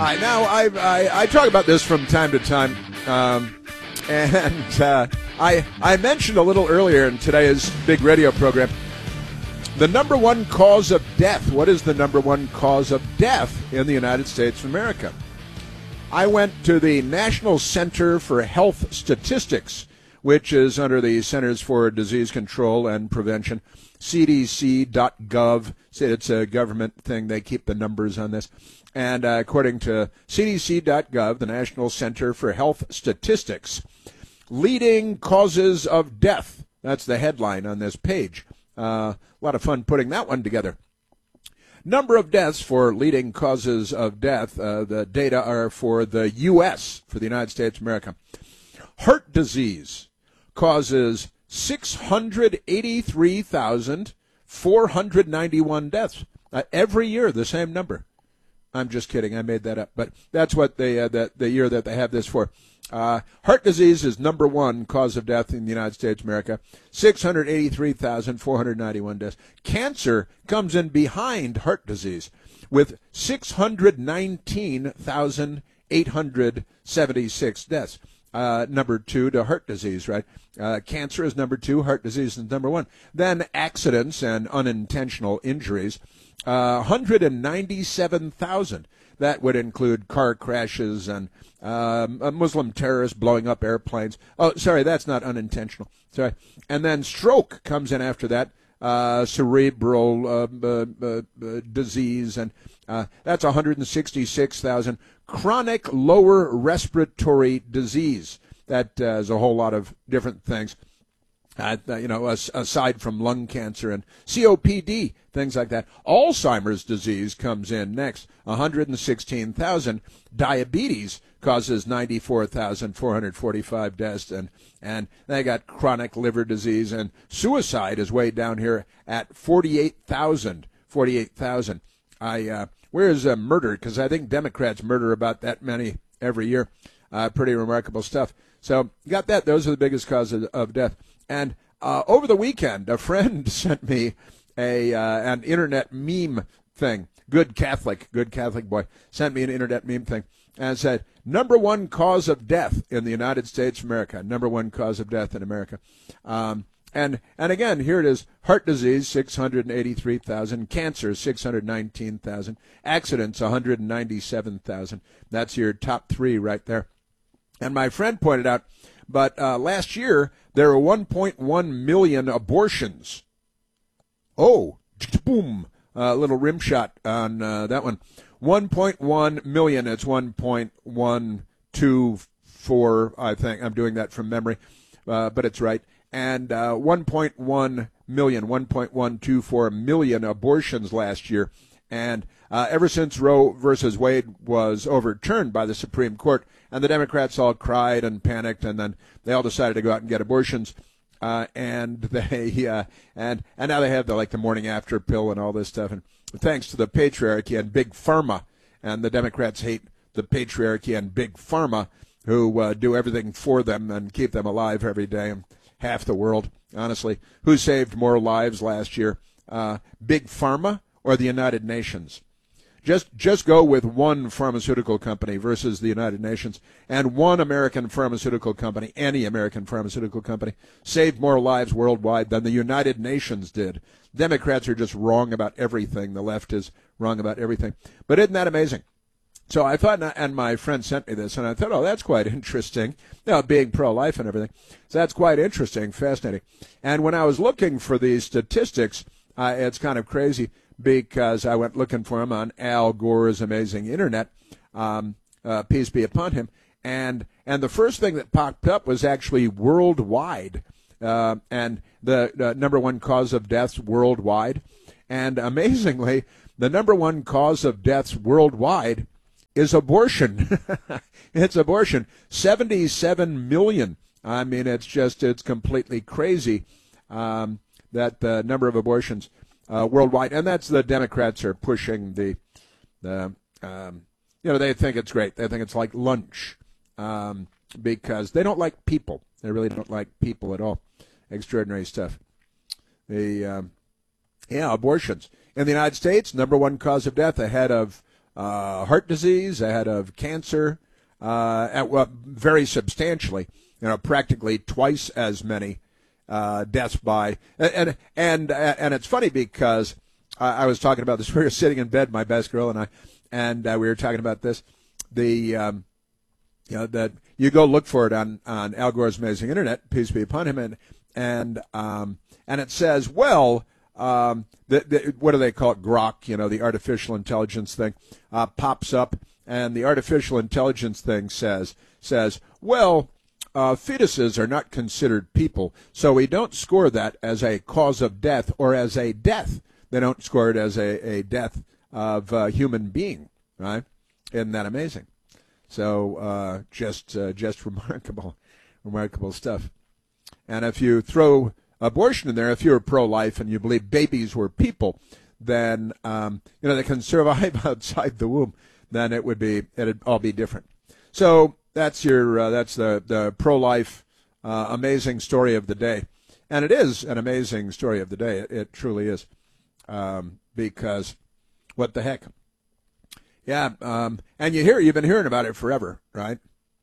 Now I talk about this from time to time, and I mentioned a little earlier in today's big radio program the number one cause of death. What is the number one cause of death in the United States of America? I went to the National Center for Health Statistics, which is under the Centers for Disease Control and Prevention, cdc.gov. It's a government thing. They keep the numbers on this. And according to cdc.gov, the National Center for Health Statistics, leading causes of death. That's the headline on this page. A lot of fun putting that one together. Number of deaths for leading causes of death. The data are for the U.S., for the United States of America. Heart disease causes 683,491 deaths. Every year, the same number. I'm just kidding. I made that up. But that's what the year that they have this for. Heart disease is number one cause of death in the United States of America. 683,491 deaths. Cancer comes in behind heart disease with 619,876 deaths. Number two to heart disease, right? Cancer is number two. Heart disease is number one. Then accidents and unintentional injuries. 197,000. That would include car crashes and Muslim terrorists blowing up airplanes. Oh, sorry, that's not unintentional. Sorry. And then stroke comes in after that, cerebral disease, and that's 166,000. Chronic lower respiratory disease. That is a whole lot of different things. Aside from lung cancer and COPD, things like that. Alzheimer's disease comes in next, 116,000. Diabetes causes 94,445 deaths, and they got chronic liver disease, and suicide is way down here at 48,000. 48,000. Where is murder? Because I think Democrats murder about that many every year. Pretty remarkable stuff. So you got that. Those are the biggest causes of death. And over the weekend, a friend sent me an internet meme thing. Good Catholic boy sent me an internet meme thing and said, number one cause of death in the United States of America. Number one cause of death in America. And again, here it is. Heart disease, 683,000. Cancer, 619,000. Accidents, 197,000. That's your top three right there. And my friend pointed out, but last year, there were 1.1 million abortions. Oh, boom. Little rim shot on that one. 1.1 million. It's 1.124, I think. I'm doing that from memory, but it's right. And 1.1 million, 1.124 million abortions last year. And ever since Roe versus Wade was overturned by the Supreme Court, and the Democrats all cried and panicked, and then they all decided to go out and get abortions, and now they have the morning after pill and all this stuff. And thanks to the patriarchy and big pharma, and the Democrats hate the patriarchy and big pharma, who do everything for them and keep them alive every day. And half the world, honestly, who saved more lives last year, big pharma or the United Nations? Just go with one pharmaceutical company versus the United Nations, and one American pharmaceutical company, any American pharmaceutical company, saved more lives worldwide than the United Nations did. Democrats are just wrong about everything. The left is wrong about everything. But isn't that amazing? So I thought, and my friend sent me this, and I thought, oh, that's quite interesting, being pro-life and everything. So that's quite interesting, fascinating. And when I was looking for these statistics, it's kind of crazy, because I went looking for them on Al Gore's amazing internet, peace be upon him, and the first thing that popped up was actually worldwide, and the number one cause of deaths worldwide, and amazingly, the number one cause of deaths worldwide is abortion. It's abortion. 77 million. I mean, it's completely crazy that the number of abortions worldwide, and that's the Democrats are pushing they think it's great. They think it's like lunch because they don't like people. They really don't like people at all. Extraordinary stuff. Abortions in the United States, number one cause of death ahead of heart disease, ahead of cancer, very substantially. Practically twice as many deaths by and it's funny because I was talking about this. We were sitting in bed, my best girl and I, and we were talking about this. That you go look for it on Al Gore's amazing internet, peace be upon him, and it says, well, what do they call it? Grok, the artificial intelligence thing, pops up, and the artificial intelligence thing says, well, fetuses are not considered people, so we don't score that as a cause of death or as a death. They don't score it as a death of a human being, right? Isn't that amazing? So just remarkable stuff. And if you throw abortion in there, if you're pro-life and you believe babies were people, then they can survive outside the womb. Then it'd all be different. So that's the pro-life amazing story of the day, and it is an amazing story of the day. It truly is, because what the heck? Yeah, and you've been hearing about it forever, right?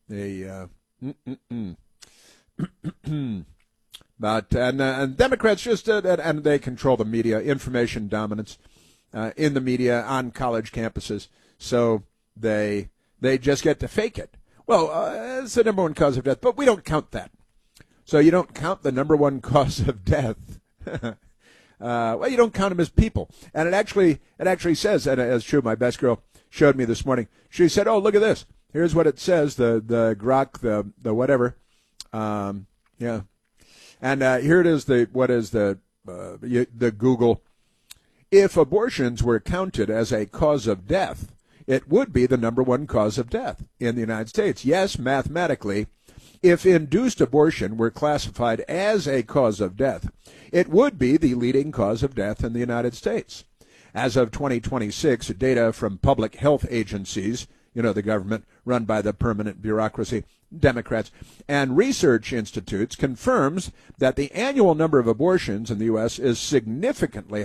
But and Democrats just and they control the media, information dominance in the media on college campuses, so they just get to fake it. Well, it's the number one cause of death, but we don't count that. So you don't count the number one cause of death. Well, you don't count them as people, and it actually says, and as true, my best girl showed me this morning. She said, "Oh, look at this. Here's what it says. The Grok, the whatever, yeah." And here it is. The Google. If abortions were counted as a cause of death, it would be the number one cause of death in the United States. Yes, mathematically, if induced abortion were classified as a cause of death, it would be the leading cause of death in the United States. As of 2026, data from public health agencies, the government run by the permanent bureaucracy, Democrats, and research institutes confirms that the annual number of abortions in the U.S. is significantly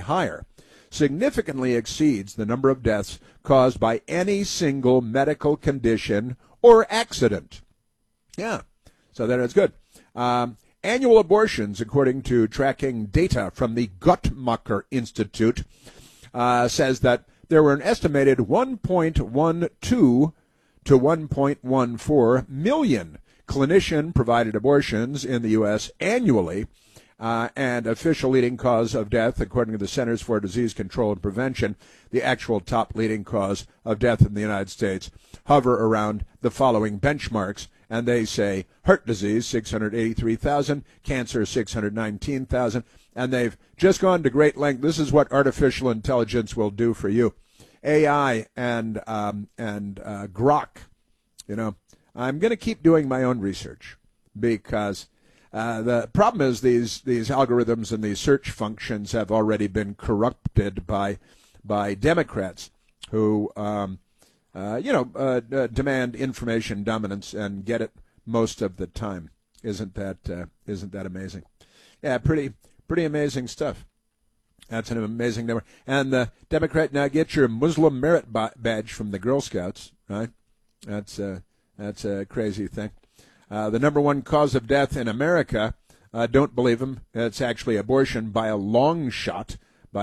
exceeds the number of deaths caused by any single medical condition or accident. Yeah, so that is good. Annual abortions, according to tracking data from the Guttmacher Institute, says that there were an estimated 1.12 to 1.14 million clinician-provided abortions in the U.S. annually, and official leading cause of death, according to the Centers for Disease Control and Prevention, the actual top leading cause of death in the United States, hover around the following benchmarks, and they say heart disease, 683,000, cancer, 619,000, and they've just gone to great length. This is what artificial intelligence will do for you. AI and Grok, I'm going to keep doing my own research because the problem is these algorithms and these search functions have already been corrupted by Democrats who demand information dominance and get it most of the time. Isn't that amazing? Yeah, pretty amazing stuff. That's an amazing number. And the Democrat, now get your Muslim merit badge from the Girl Scouts, right? That's a crazy thing. The number one cause of death in America, don't believe them. It's actually abortion by a long shot.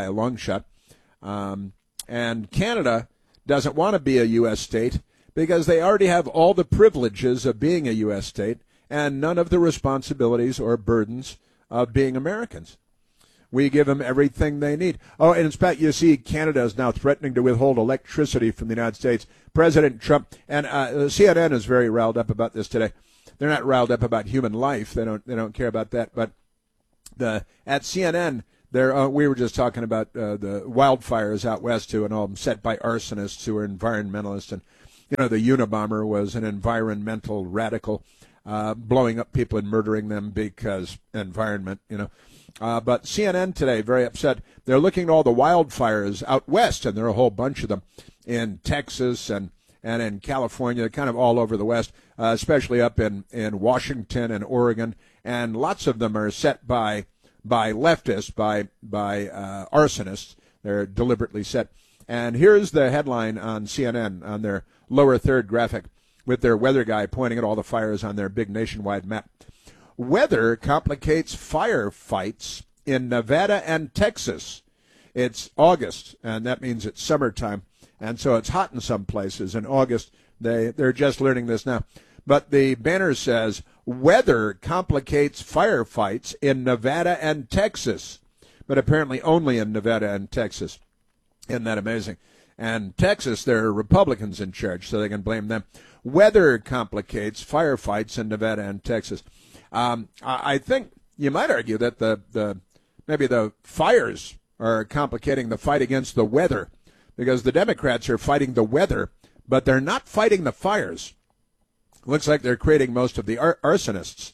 And Canada doesn't want to be a U.S. state because they already have all the privileges of being a U.S. state and none of the responsibilities or burdens of being Americans. We give them everything they need. Oh, and in fact, you see Canada is now threatening to withhold electricity from the United States. President Trump, and CNN is very riled up about this today. They're not riled up about human life. They don't care about that. But at CNN, we were just talking about the wildfires out west too, and all of them set by arsonists who are environmentalists. And the Unabomber was an environmental radical, blowing up people and murdering them because environment. But CNN today, very upset. They're looking at all the wildfires out west, and there are a whole bunch of them in Texas and in California, kind of all over the West, especially up in Washington and Oregon. And lots of them are set by leftists, by arsonists. They're deliberately set. And here's the headline on CNN on their lower third graphic with their weather guy pointing at all the fires on their big nationwide map. Weather complicates firefights in Nevada and Texas. It's August, and that means it's summertime, and so it's hot in some places. In August, they're just learning this now. But the banner says, weather complicates firefights in Nevada and Texas, but apparently only in Nevada and Texas. Isn't that amazing? And Texas, there are Republicans in charge, so they can blame them. Weather complicates firefights in Nevada and Texas. I think you might argue that maybe the fires are complicating the fight against the weather, because the Democrats are fighting the weather, but they're not fighting the fires. Looks like they're creating most of the arsonists.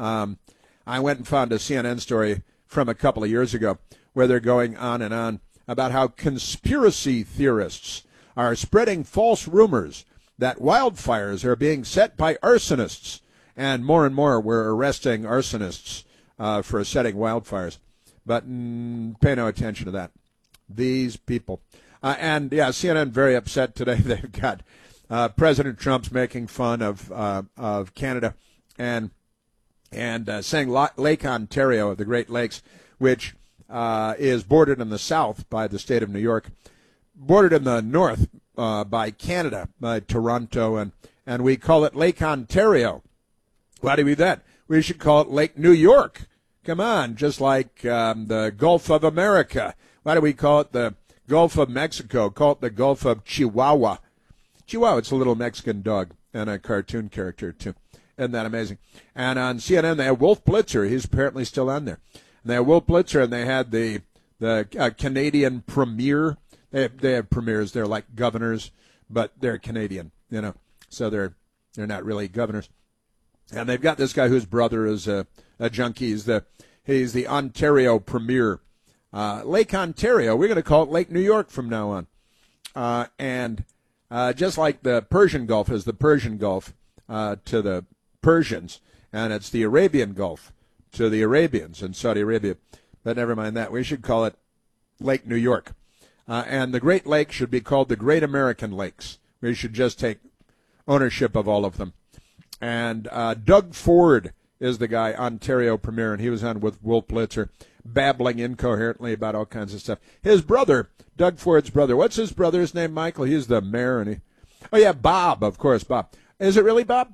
I went and found a CNN story from a couple of years ago where they're going on and on about how conspiracy theorists are spreading false rumors that wildfires are being set by arsonists. And more we're arresting arsonists for setting wildfires. But pay no attention to that. These people. And, yeah, CNN very upset today. They've got President Trump's making fun of Canada and saying Lake Ontario, the Great Lakes, which is bordered in the south by the state of New York, bordered in the north by Canada, by Toronto, and we call it Lake Ontario. Why do we do that? We should call it Lake New York. Come on, just like the Gulf of America. Why do we call it the Gulf of Mexico? Call it the Gulf of Chihuahua. Chihuahua, it's a little Mexican dog and a cartoon character, too. Isn't that amazing? And on CNN, they have Wolf Blitzer. He's apparently still on there. And they have Wolf Blitzer, and they had the Canadian premier. They have premiers. They're like governors, but they're Canadian, so they're not really governors. And they've got this guy whose brother is a junkie. He's the Ontario premier. Lake Ontario, we're going to call it Lake New York from now on. And just like the Persian Gulf is the Persian Gulf to the Persians, and it's the Arabian Gulf to the Arabians in Saudi Arabia. But never mind that. We should call it Lake New York. And the Great Lakes should be called the Great American Lakes. We should just take ownership of all of them. And Doug Ford is the guy, Ontario premier, and he was on with Wolf Blitzer, babbling incoherently about all kinds of stuff. His brother, Doug Ford's brother, what's his brother's name, Michael? He's the mayor. Bob, of course, Bob. Is it really Bob?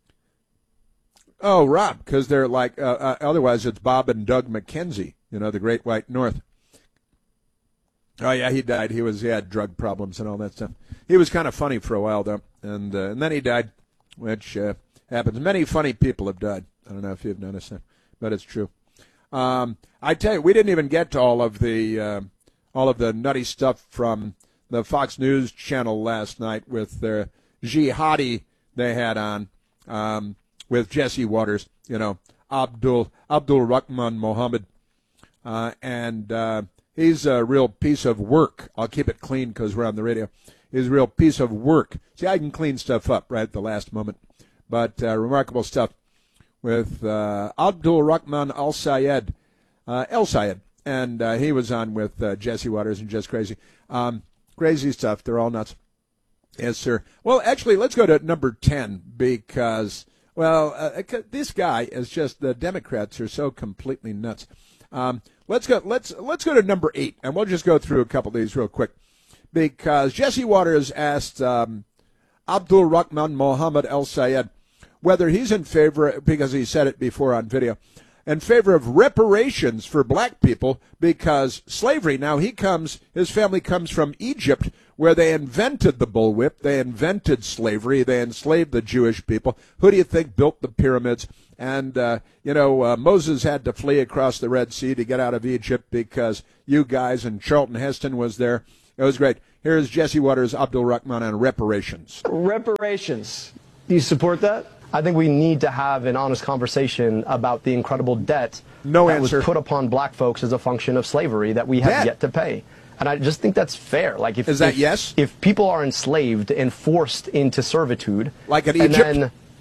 Oh, Rob, because they're like, otherwise it's Bob and Doug McKenzie, the Great White North. Oh, yeah, he died. He had drug problems and all that stuff. He was kind of funny for a while, though, and then he died, which happens. Many funny people have died. I don't know if you've noticed that, but it's true. I tell you, we didn't even get to all of the nutty stuff from the Fox News channel last night with their jihadi they had on with Jesse Waters, Abdul Rahman Mohammed, and he's a real piece of work. I'll keep it clean because we're on the radio. He's a real piece of work. See, I can clean stuff up right at the last moment, but remarkable stuff with Abdul Rahman El Sayed, and he was on with Jesse Waters and Just Crazy. Crazy stuff. They're all nuts. Yes, sir. Well, actually, let's go to number 10 because, this guy is just, the Democrats are so completely nuts. Let's go to number 8, and we'll just go through a couple of these real quick because Jesse Waters asked Abdul Rahman Mohammed El Sayed whether he's in favor, because he said it before on video, in favor of reparations for black people because slavery. Now his family comes from Egypt where they invented the bullwhip, they invented slavery, they enslaved the Jewish people. Who do you think built the pyramids? And, Moses had to flee across the Red Sea to get out of Egypt because you guys and Charlton Heston was there. It was great. Here's Jesse Waters, Abdul Rahman on reparations. Reparations. Do you support that? I think we need to have an honest conversation about the incredible debt that was put upon black folks as a function of slavery that we have yet to pay. And I just think that's fair. Like, yes? If people are enslaved and forced into servitude, like in Egypt,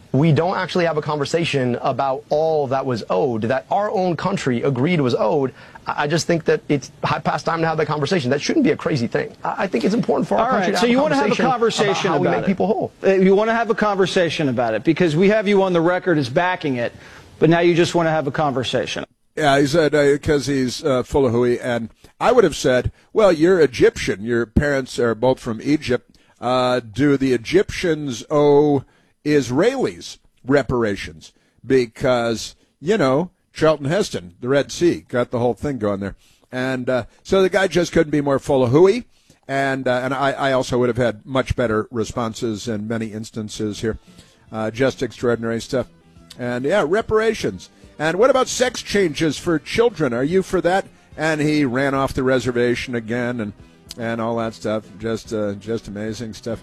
we don't actually have a conversation about all that was owed, that our own country agreed was owed. I just think that it's past time to have that conversation. That shouldn't be a crazy thing. I think it's important for our country to have a conversation. So you want to have a conversation about how we make people whole. You want to have a conversation about it because we have you on the record as backing it, but now you just want to have a conversation. Yeah, he said because he's full of hooey, and I would have said, well, you're Egyptian. Your parents are both from Egypt. Do the Egyptians owe Israelis reparations? Because, you know, Charlton Heston, the Red Sea, got the whole thing going there. And so the guy just couldn't be more full of hooey. And I also would have had much better responses in many instances here. Just extraordinary stuff. And, yeah, reparations. And what about sex changes for children? Are you for that? And he ran off the reservation again and all that stuff. Just amazing stuff.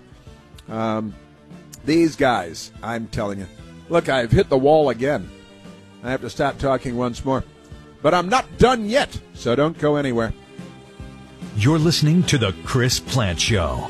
These guys, I'm telling you. Look, I've hit the wall again. I have to stop talking once more. But I'm not done yet, so don't go anywhere. You're listening to The Chris Plante Show.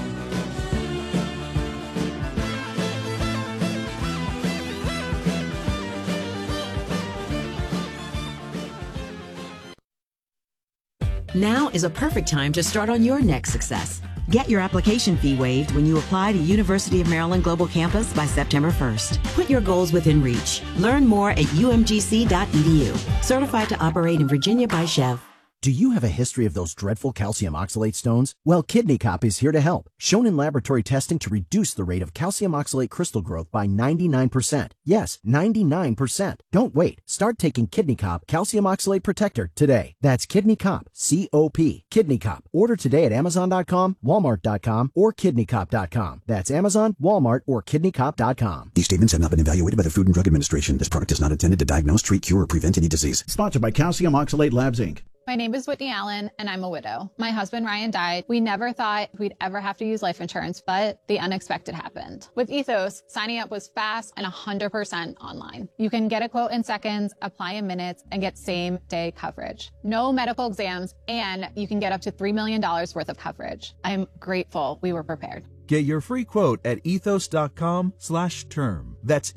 Now is a perfect time to start on your next success. Get your application fee waived when you apply to University of Maryland Global Campus by September 1st. Put your goals within reach. Learn more at umgc.edu. Certified to operate in Virginia by Chev. Do you have a history of those dreadful calcium oxalate stones? Well, Kidney Cop is here to help. Shown in laboratory testing to reduce the rate of calcium oxalate crystal growth by 99%. Yes, 99%. Don't wait. Start taking Kidney Cop Calcium Oxalate Protector today. That's Kidney Cop, C-O-P. Kidney Cop. Order today at Amazon.com, Walmart.com, or KidneyCop.com. That's Amazon, Walmart, or KidneyCop.com. These statements have not been evaluated by the Food and Drug Administration. This product is not intended to diagnose, treat, cure, or prevent any disease. Sponsored by Calcium Oxalate Labs, Inc. My name is Whitney Allen, and I'm a widow. My husband, Ryan, died. We never thought we'd ever have to use life insurance, but the unexpected happened. With Ethos, signing up was fast and 100% online. You can get a quote in seconds, apply in minutes, and get same-day coverage. No medical exams, and you can get up to $3 million worth of coverage. I'm grateful we were prepared. Get your free quote at ethos.com/term. That's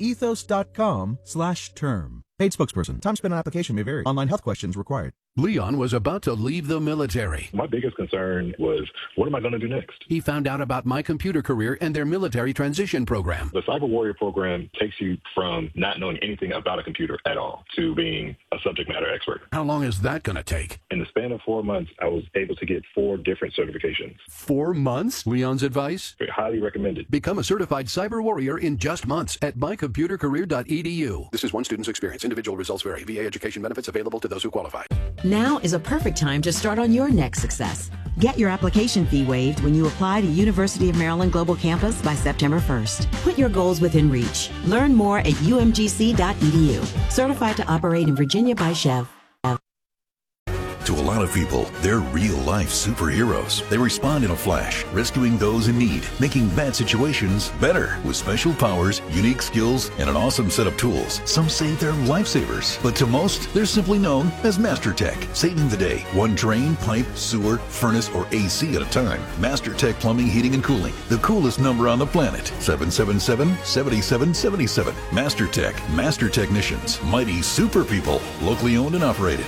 ethos.com/term. Paid spokesperson. Time spent on application may vary. Online health questions required. Leon was about to leave the military. My biggest concern was, what am I going to do next? He found out about My Computer Career and their military transition program. The Cyber Warrior program takes you from not knowing anything about a computer at all to being a subject matter expert. How long is that going to take? In the span of 4 months, I was able to get 4 different certifications. 4 months? Leon's advice? Highly recommended. Become a certified cyber warrior in just months at mycomputercareer.edu. This is one student's experience. Individual results vary. VA education benefits available to those who qualify. Now is a perfect time to start on your next success. Get your application fee waived when you apply to University of Maryland Global Campus by September 1st. Put your goals within reach. Learn more at umgc.edu. Certified to operate in Virginia by Chev. To a lot of people, they're real-life superheroes. They respond in a flash, rescuing those in need, making bad situations better with special powers, unique skills, and an awesome set of tools. Some say they're lifesavers, but to most, they're simply known as Master Tech, saving the day, one drain, pipe, sewer, furnace, or AC at a time. Master Tech Plumbing, Heating, and Cooling, the coolest number on the planet, 777-7777. Master Tech, Master Technicians, mighty super people, locally owned and operated.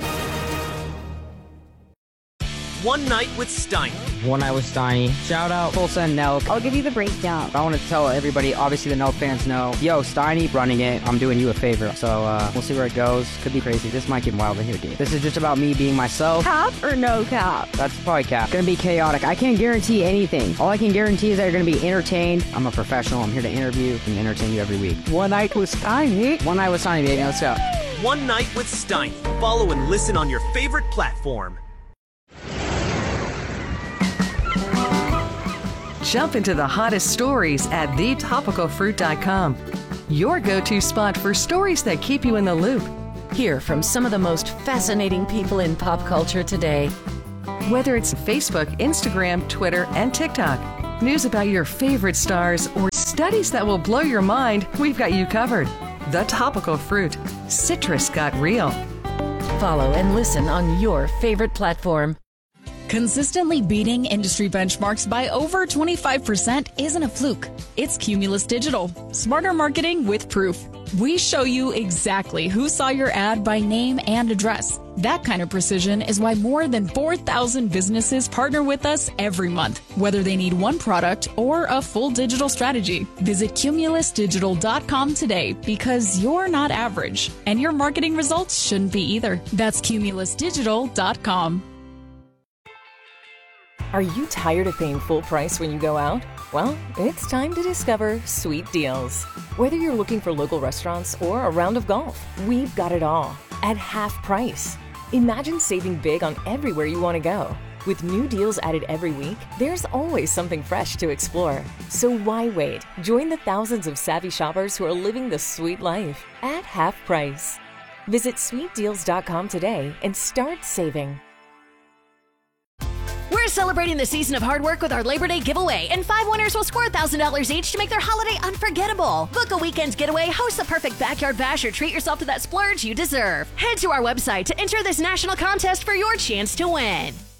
One Night with Steiny. One Night with Steiny. Shout out Full Send Nelk. I'll give you the breakdown. I want to tell everybody, obviously the Nelk fans know, yo, Steiny running it. I'm doing you a favor. So we'll see where it goes. Could be crazy. This might get wild in here, dude. This is just about me being myself. Cap or no cap? That's probably cap. Gonna be chaotic. I can't guarantee anything. All I can guarantee is that you're gonna be entertained. I'm a professional. I'm here to interview and entertain you every week. One Night with Steiny. One Night with Steiny, baby. Let's go. One Night with Steiny. Follow and listen on your favorite platform. Jump into the hottest stories at thetopicalfruit.com. Your go-to spot for stories that keep you in the loop. Hear from some of the most fascinating people in pop culture today. Whether it's Facebook, Instagram, Twitter, and TikTok, news about your favorite stars, or studies that will blow your mind, we've got you covered. The Topical Fruit. Citrus got real. Follow and listen on your favorite platform. Consistently beating industry benchmarks by over 25% isn't a fluke. It's Cumulus Digital. Smarter marketing with proof. We show you exactly who saw your ad by name and address. That kind of precision is why more than 4,000 businesses partner with us every month, whether they need one product or a full digital strategy. Visit cumulusdigital.com today because you're not average, and your marketing results shouldn't be either. That's cumulusdigital.com. Are you tired of paying full price when you go out? Well, it's time to discover Sweet Deals. Whether you're looking for local restaurants or a round of golf, we've got it all at half price. Imagine saving big on everywhere you want to go. With new deals added every week, there's always something fresh to explore. So why wait? Join the thousands of savvy shoppers who are living the sweet life at half price. Visit sweetdeals.com today and start saving. We're celebrating the season of hard work with our Labor Day giveaway, and 5 winners will score $1,000 each to make their holiday unforgettable. Book a weekend getaway, host the perfect backyard bash, or treat yourself to that splurge you deserve. Head to our website to enter this national contest for your chance to win.